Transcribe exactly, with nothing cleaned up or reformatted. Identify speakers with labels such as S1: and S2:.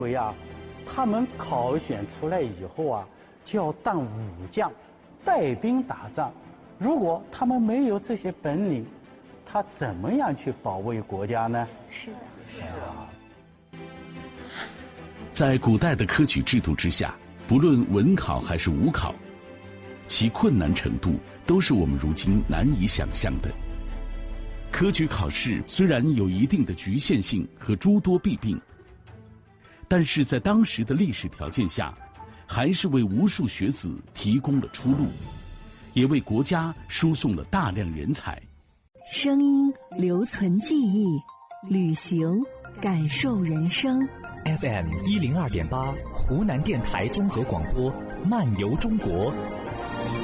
S1: 因为啊，他们考选出来以后啊，就要当武将，带兵打仗。如果他们没有这些本领，他怎么样去保卫国家呢？
S2: 是的，
S1: 是啊。
S3: 在古代的科举制度之下，不论文考还是武考，其困难程度都是我们如今难以想象的。科举考试虽然有一定的局限性和诸多弊病，但是在当时的历史条件下，还是为无数学子提供了出路，也为国家输送了大量人才。
S2: 声音留存记忆，旅行感受人生。
S4: F M 一零二点八，湖南电台综合广播，漫游中国。